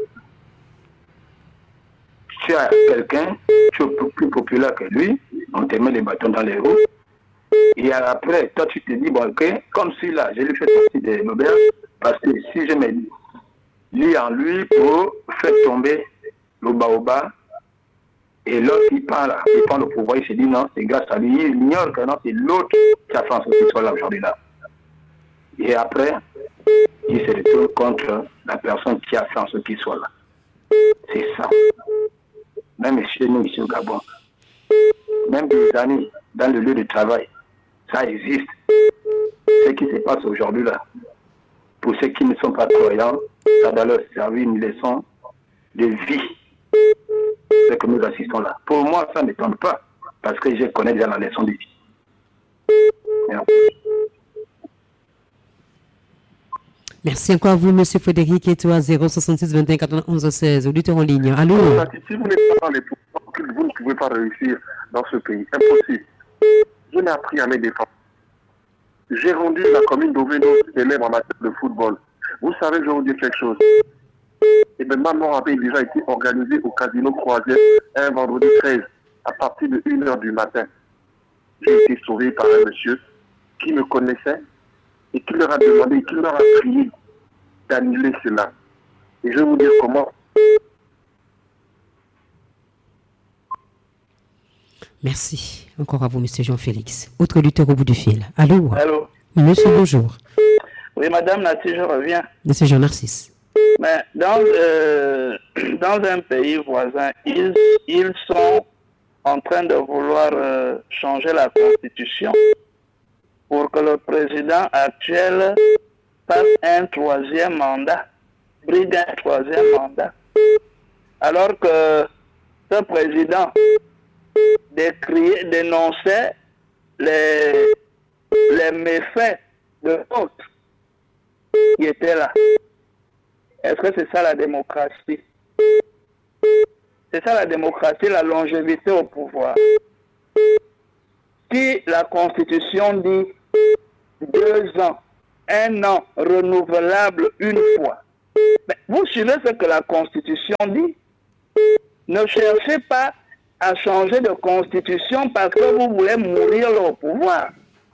Tu as quelqu'un, tu es plus populaire que lui, on te met les bâtons dans les roues, et après, toi tu te dis, bon ok, comme si là, je lui fais partie de l'auberge, parce que si je me lis en lui pour faire tomber le baobab, et l'autre il prend, là, il prend le pouvoir, il se dit non, c'est grâce à lui, il ignore que non, c'est l'autre qui a fait en sorte qu'il soit là aujourd'hui là. Et après, il se retourne contre la personne qui a fait en sorte qu'il soit là. C'est ça. Même chez nous, ici au Gabon, même des années dans le lieu de travail, ça existe. Ce qui se passe aujourd'hui là, pour ceux qui ne sont pas croyants, ça doit leur servir une leçon de vie. Ce que nous assistons là. Pour moi, ça ne m'étonne pas, parce que je connais déjà la leçon de vie. Merci. Merci encore à vous, M. Frédéric Etoile, zéro soixante-six vingt et un quatre-vingt-onze seize, auditeur en ligne. Allô? Si vous n'êtes pas dans les pouvoirs, vous ne pouvez pas réussir dans ce pays. Impossible. Je n'ai appris à mes défenses. J'ai rendu la commune d'Oveno célèbre en matière de football. Vous savez, je vais vous dire quelque chose. Et bien, ma mort avait déjà été organisée au Casino Croisière un vendredi treize, à partir de une heure du matin. J'ai été sauvé par un monsieur qui me connaissait et qui leur a demandé, qui leur a prié d'annuler cela. Et je vais vous dire comment. Merci encore à vous, M. Jean-Félix. Autre lutteur au bout du fil. Allô? Allô? Monsieur, bonjour. Oui, madame Nati, je reviens. Monsieur Jean-Narcisse. Mais dans, euh, dans un pays voisin, ils, ils sont en train de vouloir euh, changer la constitution pour que le président actuel fasse un troisième mandat, brigue un troisième mandat. Alors que ce président décriait, dénonçait les, les méfaits de l'autre qui étaient là. Est-ce que c'est ça la démocratie? C'est ça la démocratie, la longévité au pouvoir. Si la Constitution dit deux ans, un an renouvelable une fois, mais vous suivez ce que la Constitution dit. Ne cherchez pas à changer de Constitution parce que vous voulez mourir au pouvoir.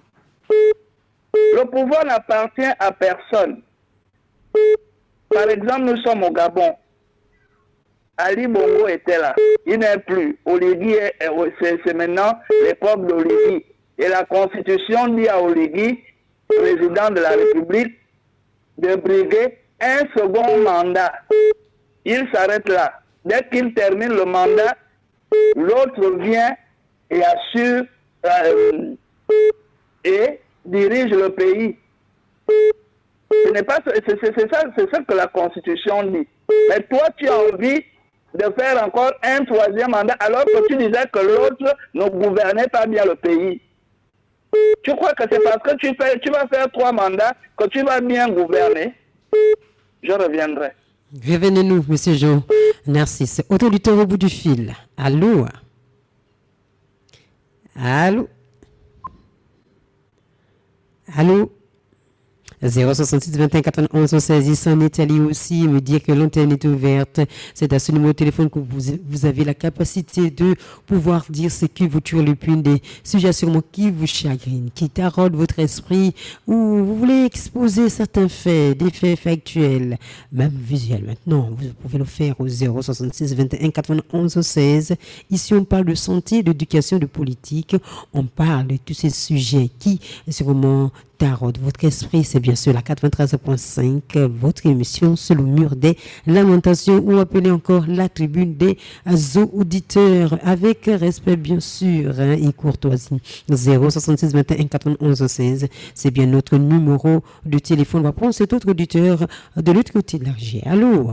Le pouvoir n'appartient à personne. Par exemple, nous sommes au Gabon. Ali Bongo était là. Il n'est plus. Oligui, c'est maintenant l'époque d'Oligui. Et la Constitution dit à Oligui, président de la République, de briguer un second mandat. Il s'arrête là. Dès qu'il termine le mandat, l'autre vient et assure euh, et dirige le pays. Ce n'est pas, c'est, c'est ça, c'est ça que la Constitution dit. Mais toi, tu as envie de faire encore un troisième mandat alors que tu disais que l'autre ne gouvernait pas bien le pays. Tu crois que c'est parce que tu, fais, tu vas faire trois mandats que tu vas bien gouverner? Je reviendrai. Revenez-nous, monsieur Jean Narcisse. Autre lutteur au bout du fil. Allô? Allô? Allô? zéro soixante-six vingt et un quatre-vingt-onze seize en Italie aussi, me dire que l'antenne est ouverte. C'est à ce numéro de téléphone que vous, vous avez la capacité de pouvoir dire ce qui vous turlupine, des sujets sûrement qui vous chagrinent, qui taraudent votre esprit, ou vous voulez exposer certains faits, des faits factuels, même visuels. Maintenant, vous pouvez le faire au zéro soixante-six vingt et un quatre-vingt-onze seize. Ici, on parle de santé, d'éducation, de politique. On parle de tous ces sujets qui, sûrement, taraudent votre esprit. C'est bien sûr la quatre-vingt-treize point cinq, votre émission sur le mur des lamentations, ou appelée encore la tribune des auditeurs, avec respect bien sûr hein, et courtoisie. zéro soixante-six vingt et un quatre-vingt-onze seize, c'est bien notre numéro de téléphone. On va prendre cet autre auditeur de l'autre côté de l'argile. Allô?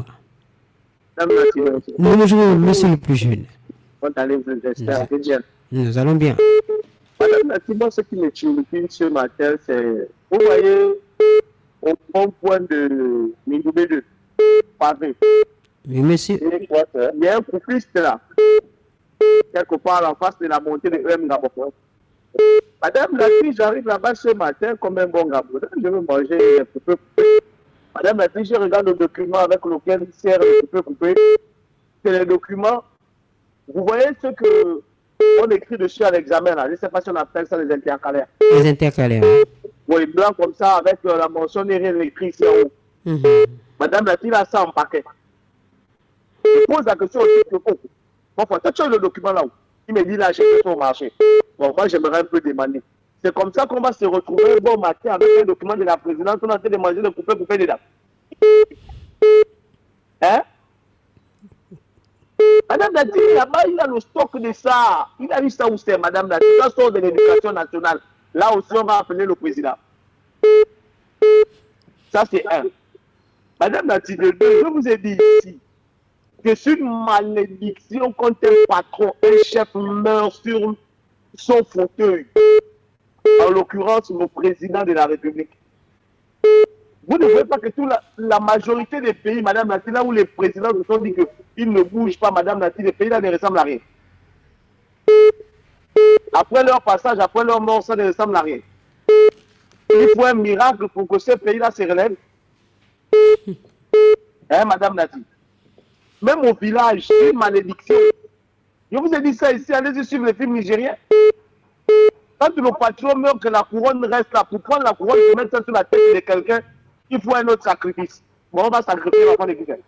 Bonjour, monsieur le plus jeune. Nous allons bien. Madame Nathalie, ce qui me turlupine ce matin, c'est, vous voyez, au bon point de Mingoubé de Pavé. Oui, monsieur. Il y a un coupiste là, quelque part en face de la montée de E M Gabon. Madame Nathalie, j'arrive là-bas ce matin comme un bon Gabon. Je veux manger les poupées coupées. Madame Nathalie, je regarde le document avec lequel il sert les poupées coupées. C'est les documents. Vous voyez ce que on écrit dessus à l'examen, là. Je ne sais pas si on appelle ça les intercalaires. Les intercalaires. Oui, blanc comme ça, avec euh, la mention derrière écrit ici en haut. Mm-hmm. Madame Nathalie a ça en paquet. Je pose la question aussi que bon, enfin, toi, tu as le document là-haut. Il me dit là, j'ai fait son marché. Bon, moi, j'aimerais un peu demander. C'est comme ça qu'on va se retrouver un bon matin avec un document de la présidence. On a en train de manger de couper, couper dedans. Hein? Madame Nathalie, là-bas, il a le stock de ça. Il a eu ça où c'est, Madame Nathalie. Ça sort de l'éducation nationale. Là aussi, on va appeler le président. Ça, c'est un. Madame Nathalie, le deux, je vous ai dit ici que c'est une malédiction quand un patron, un chef meurt sur son fauteuil. En l'occurrence, le président de la République. Vous ne voyez pas que toute la, la majorité des pays, Madame Nathalie, là où les présidents se sont dit qu'ils ne bougent pas, Madame Nathalie, les pays là ne ressemblent à rien. Après leur passage, après leur mort, ça ne ressemble à rien. Il faut un miracle pour que ces pays-là se relèvent. Hein, Madame Nathalie? Même au village, c'est une malédiction. Je vous ai dit ça ici, allez-y suivre les films nigériens. Quand le patron meurt, que la couronne reste là, pour prendre la couronne et mettre ça sur la tête de quelqu'un, il faut un autre sacrifice. Bon, on va sacrifier l'enfant de quelqu'un.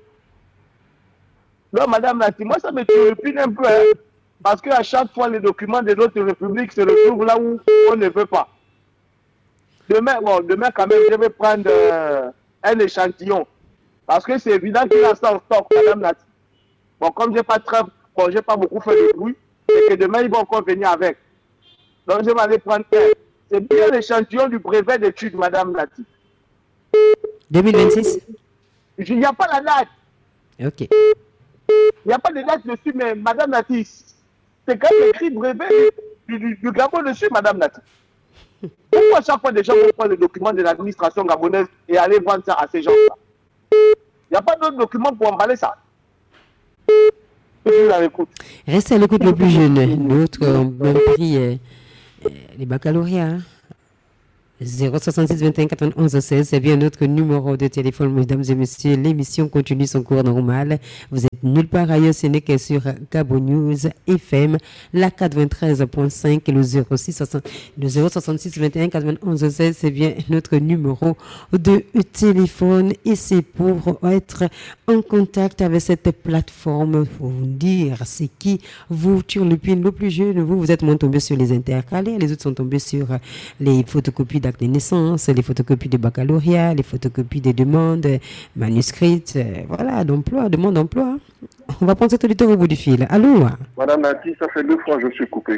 Donc, Madame Nathalie, moi, ça me turlupine un peu, hein, parce qu'à chaque fois, les documents de notre République se retrouvent là où on ne veut pas. Demain, bon, demain quand même, je vais prendre euh, un échantillon, parce que c'est évident qu'il a ça en stock, Madame Nathalie. Bon, comme je n'ai pas très, bon, j'ai pas beaucoup fait de bruit, et que demain, ils vont encore venir avec. Donc, je vais aller prendre un. C'est bien l'échantillon du brevet d'études, Madame Nathalie. deux mille vingt-six? Il n'y a pas la date. Ok. Il n'y a pas de date dessus, mais Madame Nathalie, c'est quand même écrit brevet du, du, du Gabon dessus, Madame Nathalie. Pourquoi chaque fois des gens vont prendre le document de l'administration gabonaise et aller vendre ça à ces gens-là? Il n'y a pas d'autres documents pour emballer ça. Je l'écoute. Restez à l'écoute le plus jeune. L'autre ont même pris euh, euh, les baccalauréats. zéro soixante-six vingt et un quatre-vingt-onze seize, c'est bien notre numéro de téléphone, mesdames et messieurs. L'émission continue son cours normal. Vous êtes nulle part ailleurs, ce n'est que sur Gabon News F M, la quatre-vingt-treize point cinq, et le zéro six soixante, le zéro soixante-six vingt et un quatre-vingt-onze seize, c'est bien notre numéro de téléphone. Et c'est pour être en contact avec cette plateforme, pour vous dire ce qui vous turlupine. Le plus jeune, vous, vous êtes moins tombé sur les intercalaires, les autres sont tombés sur les photocopies d'actes de naissance, les photocopies de baccalauréat, les photocopies des demandes manuscrites, euh, voilà, d'emploi, demande d'emploi. On va prendre cet auditeur au bout du fil. Allô? Madame Nathalie, ça fait deux fois que je suis coupé.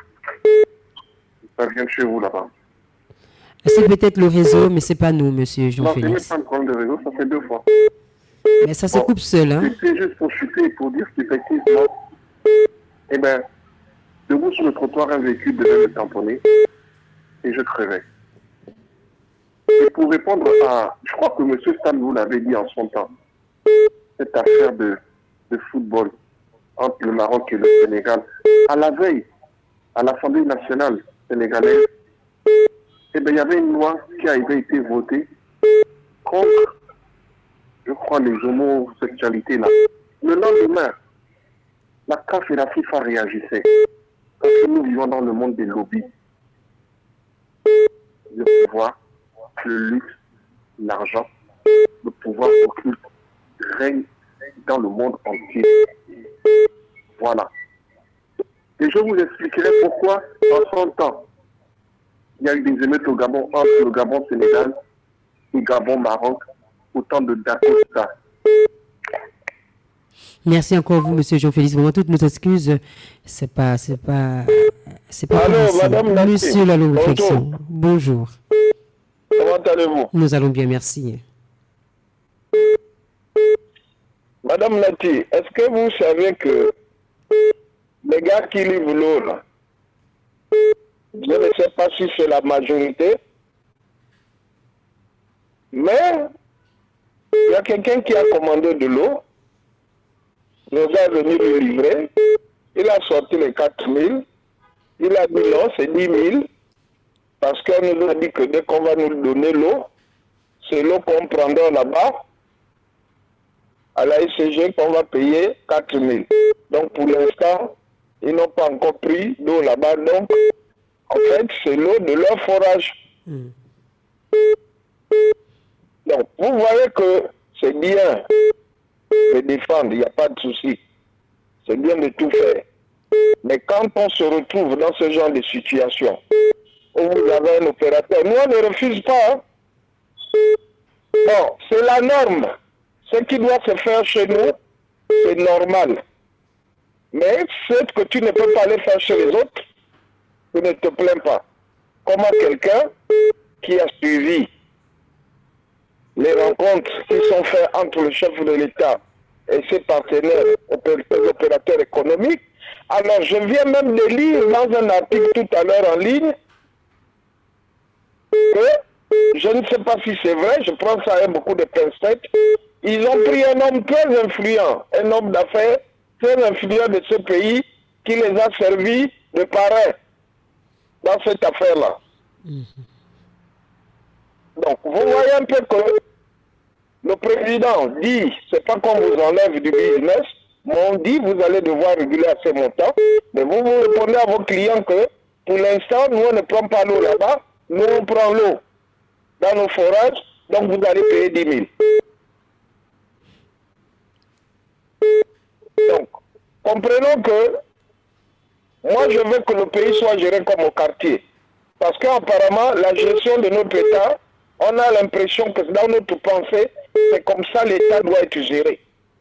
Ça vient de chez vous là-bas. C'est peut-être le réseau, mais c'est pas nous, monsieur Jean-Félix. Non, c'est même pas un problème de réseau, ça fait deux fois. Mais ça se bon, coupe seul, hein? C'est juste pour chuter, pour dire qu'effectivement, eh bien, debout sur le trottoir, un véhicule devait me tamponner et je crevais. Et pour répondre à, je crois que M. Stan vous l'avait dit en son temps, cette affaire de, de football entre le Maroc et le Sénégal, à la veille, à l'Assemblée nationale sénégalaise, eh bien, il y avait une loi qui avait été votée contre, je crois, les homosexualités là. Le lendemain, la C A F et la FIFA réagissaient. Parce que nous vivons dans le monde des lobbies. Le pouvoir, le luxe, l'argent, le pouvoir occulte règne dans le monde entier. Voilà. Et je vous expliquerai pourquoi, en son temps, il y a eu des émeutes au Gabon, entre le Gabon-Sénégal et le Gabon-Maroc, autant de Dakosta. Merci encore vous, Monsieur Jean-Félix. Vraiment, toutes nos excuses. C'est pas, c'est pas, c'est pas Allô, possible. Madame Nati. Monsieur la longue réflexion. Bonjour. Comment allez-vous? Nous allons bien, merci. Madame Nati, est-ce que vous savez que les gars qui livrent l'eau, là, je ne sais pas si c'est la majorité, mais il y a quelqu'un qui a commandé de l'eau, nous a venu le livrer, il a sorti les quatre mille, il a dit non, c'est dix mille, parce qu'on nous a dit que dès qu'on va nous donner l'eau, c'est l'eau qu'on prendra là-bas, à la S C G qu'on va payer quatre mille. Donc pour l'instant, ils n'ont pas encore pris d'eau là-bas, donc en fait, c'est l'eau de leur forage. Mm. Donc, vous voyez que c'est bien de défendre, il n'y a pas de souci. C'est bien de tout faire. Mais quand on se retrouve dans ce genre de situation, où vous avez un opérateur, nous on ne refuse pas. Hein. Bon, c'est la norme. Ce qui doit se faire chez nous, c'est normal. Mais ce que tu ne peux pas aller faire chez les autres, tu ne te plains pas. Comment quelqu'un qui a suivi les rencontres qui sont faites entre le chef de l'État et ses partenaires, les opérateurs économiques, alors je viens même de lire dans un article tout à l'heure en ligne que, je ne sais pas si c'est vrai, je prends ça avec beaucoup de pincettes, ils ont pris un homme très influent, un homme d'affaires très influent de ce pays qui les a servis de parrain dans cette affaire-là. Mmh. Donc, vous voyez un peu que le président dit, c'est pas qu'on vous enlève du business, mais on dit, vous allez devoir réguler à ces montants, mais vous vous répondez à vos clients que, pour l'instant, nous, on ne prend pas l'eau là-bas, nous, on prend l'eau dans nos forages, donc vous allez payer dix mille. Donc, comprenons que moi, je veux que le pays soit géré comme au quartier. Parce qu'apparemment, la gestion de notre État, on a l'impression que dans notre pensée, c'est comme ça l'État doit être géré.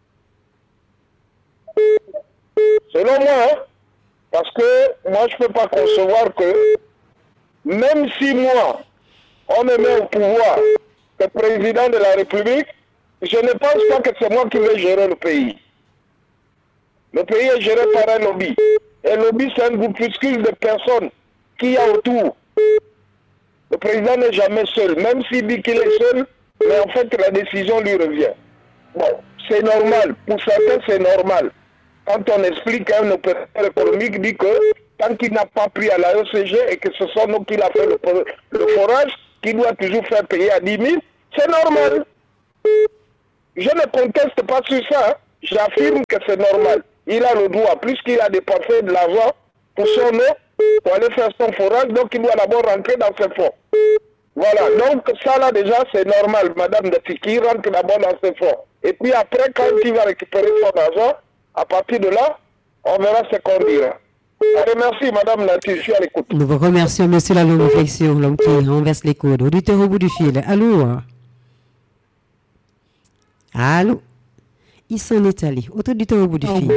Selon moi, hein, parce que moi, je ne peux pas concevoir que, même si moi, on me met au pouvoir, le président de la République, je ne pense pas que c'est moi qui vais gérer le pays. Le pays est géré par un lobby. Et le lobby, c'est un groupuscule de personnes qu'il y a autour. Le président n'est jamais seul, même s'il dit qu'il est seul, mais en fait, la décision lui revient. Bon, c'est normal. Pour certains, c'est normal. Quand on explique qu'un opérateur économique dit que tant qu'il n'a pas pris à la E C G et que ce sont nous qui l'a fait le, le forage, qu'il doit toujours faire payer à dix mille, c'est normal. Je ne conteste pas sur ça. Hein. J'affirme que c'est normal. Il a le droit, puisqu'il a dépensé de l'argent pour son eau, pour aller faire son forage, donc il doit d'abord rentrer dans ses fonds. Voilà, donc ça là déjà c'est normal, Madame de Tiki rentre d'abord dans ses fonds. Et puis après, quand il va récupérer son argent, à partir de là, on verra ce qu'on dira. Allez, merci Madame Nati, je suis à l'écoute. Nous vous remercions, Monsieur la longue réflexion, l'homme qui renverse les coudes. Auditeur au bout du fil, allô? Allô? Il s'en est allé. Autre auditeur au bout du fil.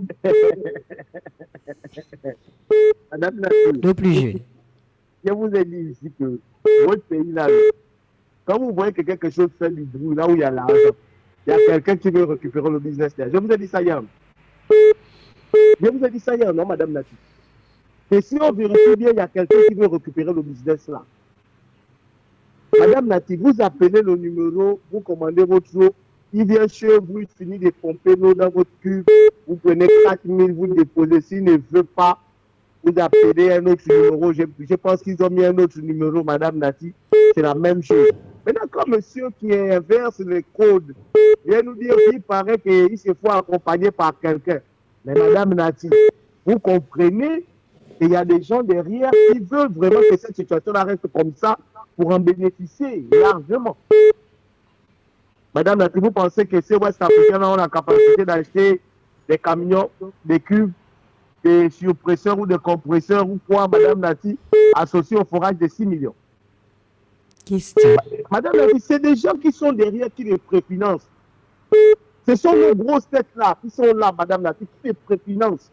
Madame Nati, le plus jeune. Je vous ai dit ici que votre pays là, quand vous voyez que quelque chose fait du bruit, là où il y a l'argent, il y a quelqu'un qui veut récupérer le business là. Je vous ai dit ça hier. Je vous ai dit ça hier, non, Madame Nati. Et si on vérifie bien, il y a quelqu'un qui veut récupérer le business là. Madame Nati, vous appelez le numéro, vous commandez votre eau, il vient chez vous, il finit de pomper l'eau dans votre cube, vous prenez quatre mille, vous le déposez, s'il ne veut pas, vous appelez un autre numéro. Je, je pense qu'ils ont mis un autre numéro, Madame Nati. C'est la même chose. Maintenant, quand monsieur qui inverse les codes vient nous dire qu'il paraît qu'il se faut accompagner par quelqu'un. Mais Madame Nati, vous comprenez qu'il y a des gens derrière qui veulent vraiment que cette situation-là reste comme ça pour en bénéficier largement. Madame Nati, vous pensez que ces Ouest-Africains ont la capacité d'acheter des camions, des cubes, des surpresseurs ou des compresseurs ou quoi, Madame Nati, associés au forage de six millions? Question. Madame Nati, c'est des gens qui sont derrière qui les préfinancent. Ce sont nos grosses têtes-là qui sont là, Madame Nati, qui les préfinancent.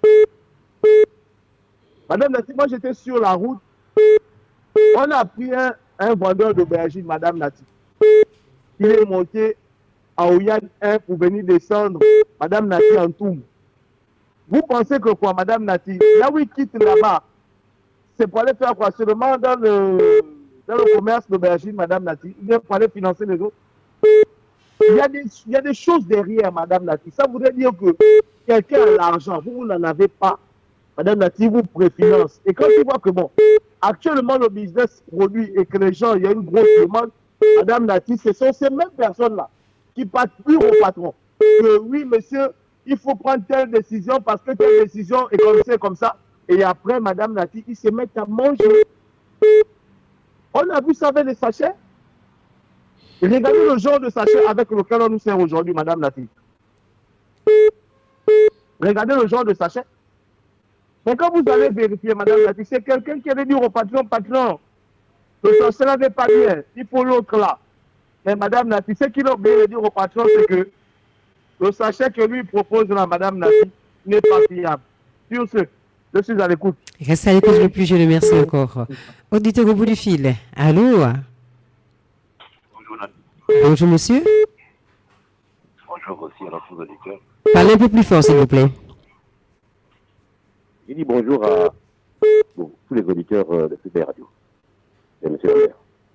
Madame Nati, moi j'étais sur la route, on a pris un, un vendeur d'aubergine, Madame Nati. Il est monté à Oyan un pour venir descendre, Madame Nati, en Toum. Vous pensez que quoi, Madame Nati, là où il quitte là-bas, c'est pour aller faire quoi? Seulement dans le, dans le commerce d'aubergine, Madame Nati, il vient pour aller financer les autres. Il y, a des, il y a des choses derrière, Madame Nati. Ça voudrait dire que quelqu'un a l'argent, vous, vous n'en avez pas. Madame Nati vous préfinance. Et quand tu vois que bon, actuellement le business produit et que les gens, il y a une grosse demande, Madame Nati, ce sont ces mêmes personnes-là qui partent plus au patron. Que oui, monsieur, il faut prendre telle décision parce que telle décision est comme ça, comme ça. Et après, Madame Nati, ils se mettent à manger. On a vu ça avec les sachets. Regardez le genre de sachet avec lequel on nous sert aujourd'hui, Madame Nati. Regardez le genre de sachet. Mais quand vous allez vérifier, Madame Nati, c'est quelqu'un qui allait dire au patron, patron, le sachet là n'est pas bien, il faut l'autre là. Mais Madame Nati, ce qu'il a oublié de dire au patron, c'est que le sachet que lui propose là, Madame Nati, n'est pas fiable. Sur ce, je suis à l'écoute. Reste à l'écoute le plus, je le remercie encore. Auditeur au bout du fil. Allô? Bonjour, monsieur. Bonjour aussi à l'ensemble des auditeurs. Parlez un peu plus fort, s'il vous plaît. Je dis bonjour à bon, tous les auditeurs euh, de Super Radio. Et monsieur Lambert.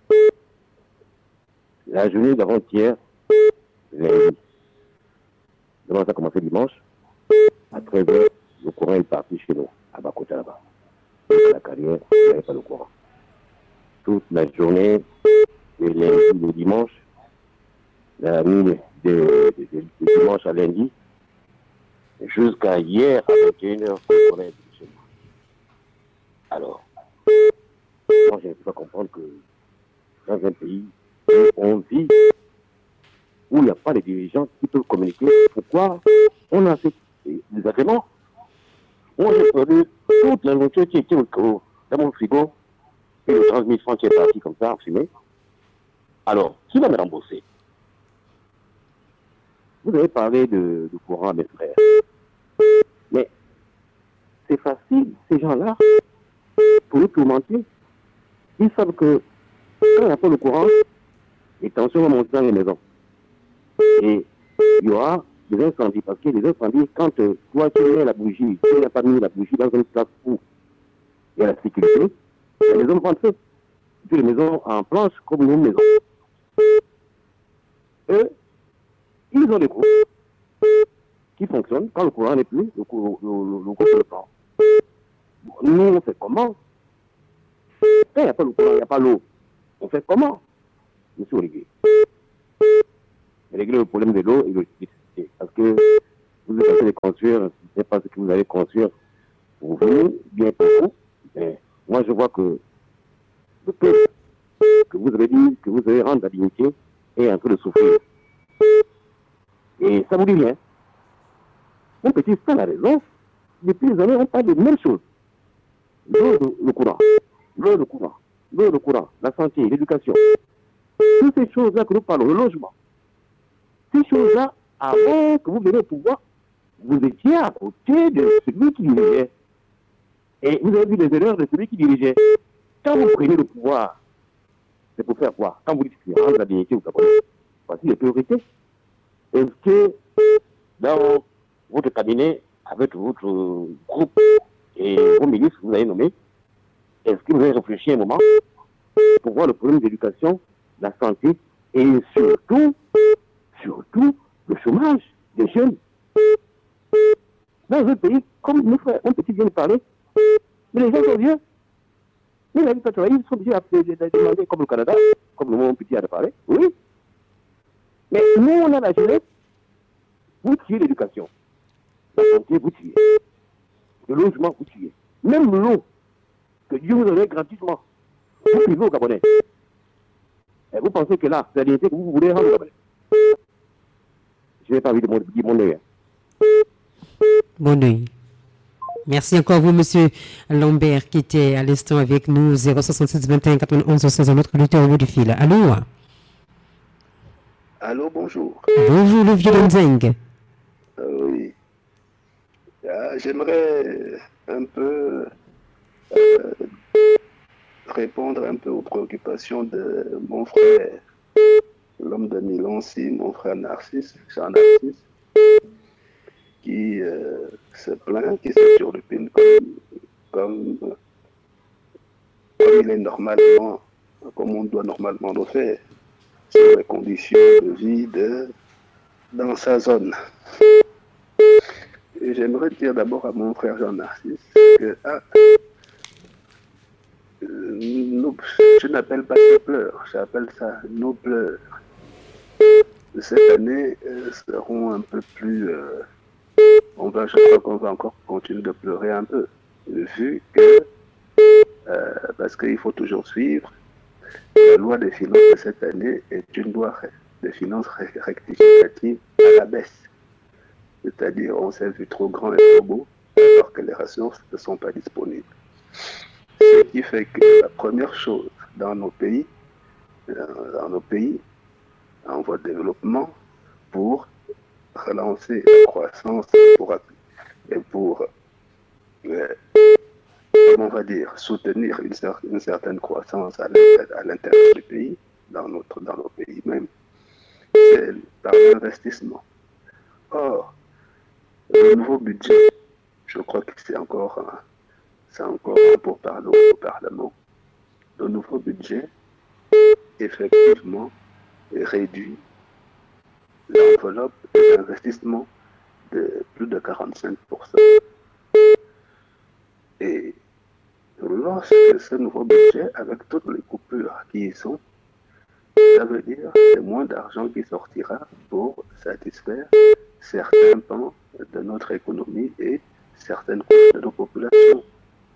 La journée d'avant-hier, lundi, demain ça a commencé dimanche, à treize heures, le courant est parti chez nous, à Bakota là-bas. La carrière, il n'y avait pas de courant. Toute la journée, de lundi au dimanche, la nuit de, de, de, de dimanche à lundi, jusqu'à hier à vingt et une heures, le courant est parti chez nous. Alors, moi je ne peux pas comprendre que dans un pays où on vit, où il n'y a pas de dirigeants qui peuvent communiquer, pourquoi on a fait des agréments. Moi j'ai perdu toute la nourriture qui était au, dans mon frigo, et le trente mille francs qui est parti comme ça en fumée. Alors, qui va me rembourser? Vous avez parlé de, de courant à mes frères. Mais c'est facile, ces gens-là, pour nous tourmenter. Ils savent que quand il n'y a pas le courant, les tensions vont monter dans les maisons. Et il y aura des incendies. Parce que les incendies, quand euh, toi tu mets la bougie, tu n'as pas mis la bougie dans une place où il y a la sécurité, les maisons vont entrer. Puis les maisons en planche comme nos maisons. Eux, ils ont des groupes qui fonctionnent. Quand le courant n'est plus, le, le, le, le groupe le prend. Nous, on fait comment? Quand il n'y a pas le courant, il n'y a pas l'eau. On fait comment? Monsieur Olivier. Régler le problème de l'eau et de l'électricité. Parce que vous êtes en train de construire, je ne sais pas ce que vous allez construire pour vous, bien pour vous. Mais moi, je vois que le peuple que vous avez dit, que vous avez rendre la dignité, est en train de souffrir. Et ça vous dit rien. Mon petit frère a raison. Depuis des années, on parle de même chose. L'eau, le courant. L'eau, le courant. L'eau, le courant. La santé, l'éducation. Toutes ces choses-là que nous parlons, le logement. Ces choses-là, avant que vous veniez au pouvoir, vous étiez à côté de celui qui dirigeait. Et vous avez vu les erreurs de celui qui dirigeait. Quand vous prenez le pouvoir, c'est pour faire quoi? Quand vous dites que rendre la dignité, vous comprenez. Voici les priorités. Est-ce que dans votre cabinet, avec votre groupe et vos ministres que vous avez nommés, est-ce que vous avez réfléchi un moment pour voir le problème de l'éducation, la santé et surtout, surtout le chômage des jeunes? Dans un pays, comme nos frères, un petit vient de parler, Mais les gens sont vieux. Mais ils n'arrivent pas à travailler, ils sont obligés de demander comme le Canada, comme le moment petit a parlé. Oui. Mais nous, on a la jeunesse, vous tuez l'éducation. La santé, vous tuez. Le logement, vous tuez. Même l'eau, que Dieu vous donne gratuitement, vous privez aux Gabonais. Et vous pensez que là, c'est la dignité que vous voulez rendre aux Gabonais. Je n'ai pas envie de dire mon œil. Bonne nuit. Merci encore vous, monsieur Lambert, qui était à l'instant avec nous, zéro soixante-six vingt et un quatre-vingt-onze seize, notre lutteur au bout du fil. Allô? Allô, bonjour. Bonjour, le vieux Lenzeng. Euh, oui. Ah, j'aimerais un peu euh, répondre un peu aux préoccupations de mon frère, l'homme de Milan-Si, mon frère Narcisse, Jean Narcisse, qui euh, se plaint, qui se turlupine comme, comme, comme il est normalement, comme on doit normalement le faire, sur les conditions de vie de, dans sa zone. Et j'aimerais dire d'abord à mon frère Jean Narcisse que ah, euh, nous, je n'appelle pas ça pleurs, j'appelle ça nos pleurs. Cette année euh, seront un peu plus... Euh, on va, je crois qu'on va encore continuer de pleurer un peu, vu que, euh, parce qu'il faut toujours suivre, la loi des finances de cette année est une loi des finances rectificative à la baisse. C'est-à-dire, on s'est vu trop grand et trop beau, alors que les ressources ne sont pas disponibles. Ce qui fait que la première chose dans nos pays, dans nos pays, en voie de développement, pour relancer la croissance pour, et pour, euh, comment on va dire, soutenir une, cer une certaine croissance à l'intérieur du pays, dans, notre, dans nos pays même, c'est par l'investissement. Or, le nouveau budget, je crois que c'est encore un, c'est encore un pourparlers au Parlement. Le nouveau budget, effectivement, réduit l'enveloppe d'investissement de plus de quarante-cinq pour cent. Et lorsque ce nouveau budget, avec toutes les coupures qui y sont, ça veut dire que c'est moins d'argent qui sortira pour satisfaire certains pans de notre économie et certaines couches de nos populations.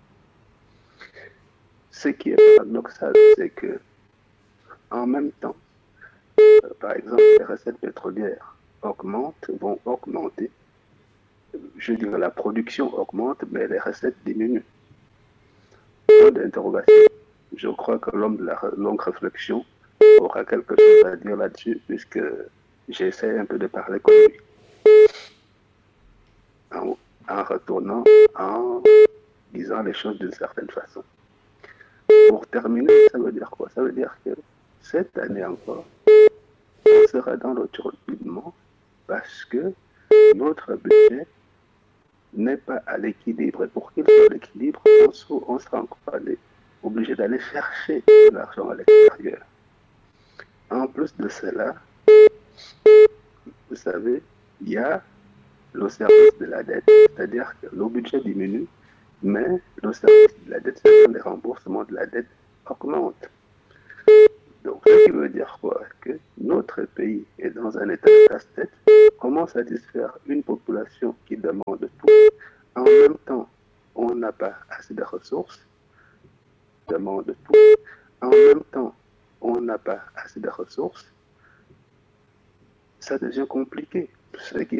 Ce qui est paradoxal, c'est que, en même temps, euh, par exemple, les recettes pétrolières augmentent, vont augmenter. Je dirais la production augmente, mais les recettes diminuent. Point d'interrogation. Je crois que l'homme de la longue réflexion aura quelque chose à dire là-dessus, puisque j'essaie un peu de parler comme lui. En, en retournant, en disant les choses d'une certaine façon. Pour terminer, ça veut dire quoi? Ça veut dire que cette année encore, on sera dans le turlupement parce que notre budget n'est pas à l'équilibre. Et pour qu'il soit à l'équilibre, on, on sera encore obligé d'aller chercher de l'argent à l'extérieur. En plus de cela, vous savez, il y a le service de la dette, c'est-à-dire que le budget diminue, mais le service de la dette, c'est-à-dire les remboursements de la dette, augmentent. Donc, ce qui veut dire quoi? Que notre pays est dans un état de casse-tête. Comment satisfaire une population qui demande tout? En même temps, on n'a pas assez de ressources, demande tout. En même temps, on n'a pas assez de ressources. Ça devient compliqué. Ce qui